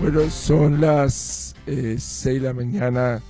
Bueno, son las 6 de la mañana,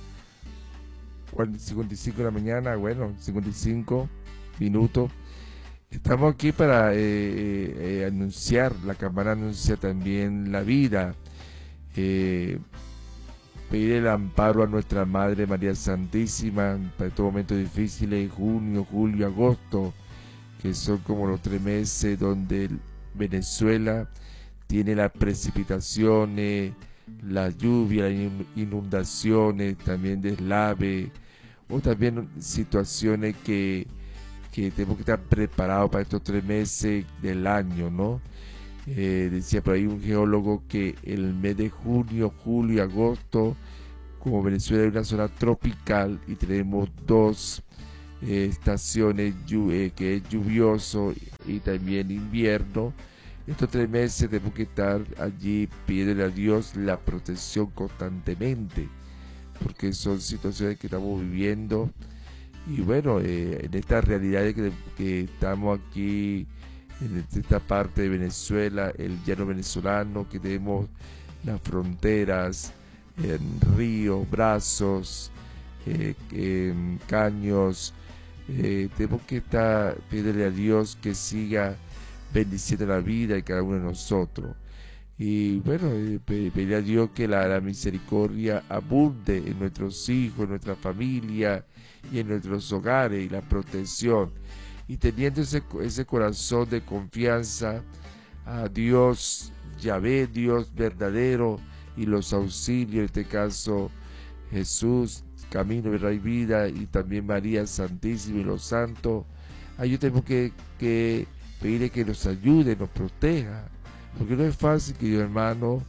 55 de la mañana, bueno, 55 minutos. Estamos aquí para anunciar, la campana anuncia también la vida, eh, pedir el amparo a nuestra Madre María Santísima para estos momentos difíciles, junio, julio, agosto, que son como los 3 meses donde Venezuela tiene las precipitaciones, la lluvia, las inundaciones, también deslave, o también situaciones que tenemos que estar preparados para estos 3 meses del año, ¿no? Decía por ahí un geólogo que el mes de junio, julio y agosto, como Venezuela es una zona tropical y tenemos dos estaciones, que es lluvioso y también invierno, estos 3 meses tenemos que estar allí pidiéndole a Dios la protección constantemente, porque son situaciones que estamos viviendo. Y bueno, en esta realidad que estamos aquí, en esta parte de Venezuela, el llano venezolano, que tenemos las fronteras, ríos, brazos, caños, tenemos que estar pidiéndole a Dios que siga bendiciendo la vida de cada uno de nosotros. Y bueno, pedirle a Dios que la misericordia abunde en nuestros hijos, en nuestra familia y en nuestros hogares, y la protección. Y teniendo ese corazón de confianza a Dios, Yahvé, Dios verdadero, y los auxilios, en este caso Jesús, camino, verdad y vida, y también María Santísima y los santos, ahí tenemos que pedirle que nos ayude, nos proteja, porque no es fácil, querido hermano,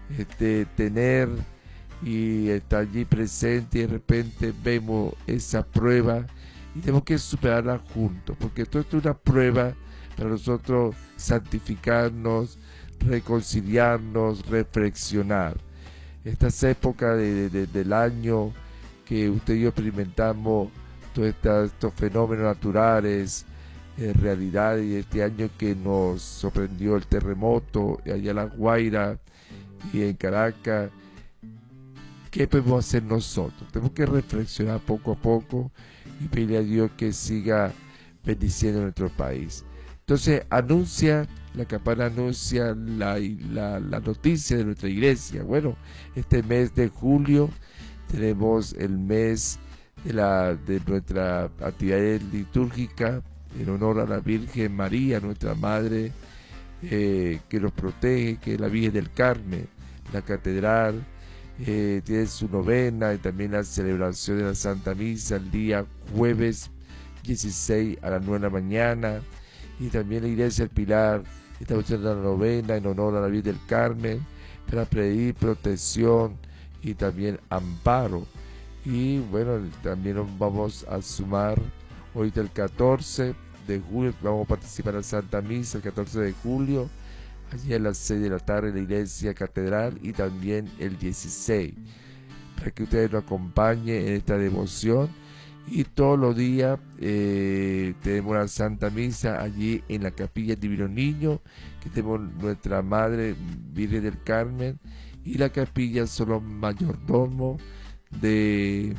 tener y estar allí presente, y de repente vemos esa prueba y tenemos que superarla juntos, porque todo esto es una prueba para nosotros santificarnos, reconciliarnos, reflexionar. Estas épocas del año que usted y yo experimentamos, todos estos fenómenos naturales, realidad, y este año que nos sorprendió el terremoto allá en La Guaira y en Caracas, ¿qué podemos hacer nosotros? Tenemos que reflexionar poco a poco y pedirle a Dios que siga bendiciendo nuestro país. Entonces la campana anuncia la noticia de nuestra iglesia. Bueno, este mes de julio tenemos el mes de nuestra actividad litúrgica en honor a la Virgen María, nuestra Madre, que nos protege, que es la Virgen del Carmen. La catedral tiene su novena y también la celebración de la Santa Misa el día jueves 16 a las 9 de la mañana. Y también la Iglesia del Pilar está haciendo la novena en honor a la Virgen del Carmen para pedir protección y también amparo. Y bueno, también nos vamos a sumar ahorita el 14 de julio, vamos a participar en la Santa Misa el 14 de julio, allí a las 6 de la tarde en la Iglesia Catedral, y también el 16, para que ustedes nos acompañen en esta devoción. Y todos los días tenemos la Santa Misa allí en la Capilla del Divino Niño, que tenemos nuestra Madre Virgen del Carmen, y la capilla son los mayordomos de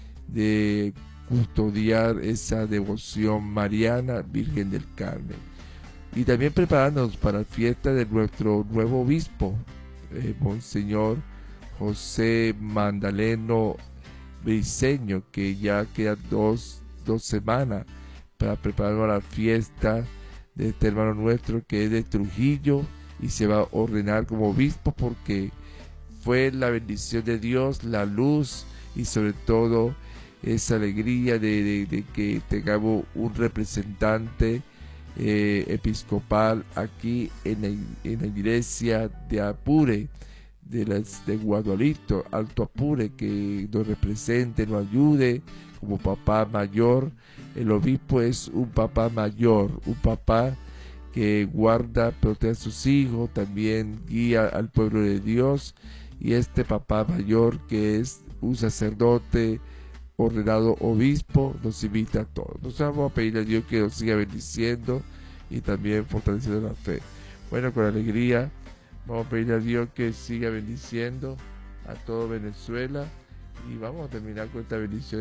custodiar esa devoción mariana, Virgen del Carmen. Y también preparándonos para la fiesta de nuestro nuevo obispo, Monseñor José Magdaleno Briceño, que ya quedan dos semanas para prepararnos a la fiesta de este hermano nuestro que es de Trujillo y se va a ordenar como obispo, porque fue la bendición de Dios, la luz y sobre todo esa alegría de que tengamos un representante episcopal aquí en la iglesia de Apure, de Guadalito, Alto Apure, que nos represente, nos ayude como papá mayor. El obispo es un papá mayor, un papá que guarda, protege a sus hijos, también guía al pueblo de Dios. Y este papá mayor, que es un sacerdote ordenado obispo, nos invita a todos. Nosotros vamos a pedirle a Dios que nos siga bendiciendo y también fortaleciendo la fe. Bueno, con alegría Vamos a pedir a Dios que siga bendiciendo a todo Venezuela. Y vamos a terminar con esta bendición,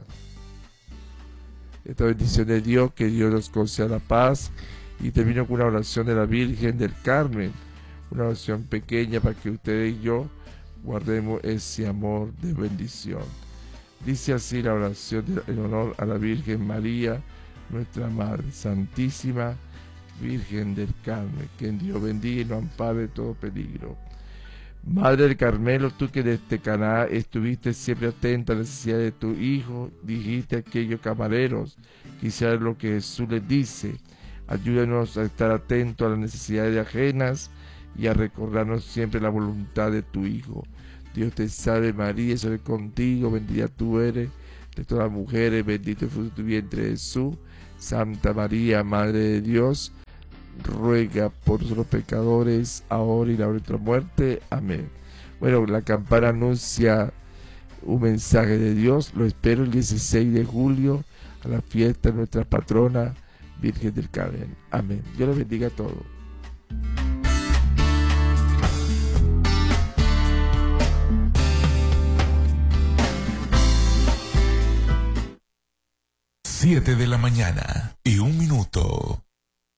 esta bendición de Dios, que Dios nos conceda la paz. Y termino con una oración de la Virgen del Carmen, una oración pequeña para que ustedes y yo guardemos ese amor de bendición. Dice así la oración en honor a la Virgen María, nuestra Madre Santísima, Virgen del Carmen, que en Dios bendiga y nos ampare de todo peligro. Madre del Carmelo, tú que desde Caná estuviste siempre atenta a la necesidad de tu Hijo, dijiste a aquellos camareros que hicieran lo que Jesús les dice. Ayúdanos a estar atentos a las necesidades ajenas y a recordarnos siempre la voluntad de tu Hijo. Dios te salve María, soy contigo, bendita tú eres de todas las mujeres, bendito el fruto de tu vientre Jesús. Santa María, Madre de Dios, ruega por nosotros pecadores, ahora y la hora de nuestra muerte. Amén. Bueno, la campana anuncia un mensaje de Dios. Lo espero el 16 de julio a la fiesta de nuestra patrona Virgen del Carmen. Amén. Dios los bendiga a todos. 7 de la mañana y 1 minuto.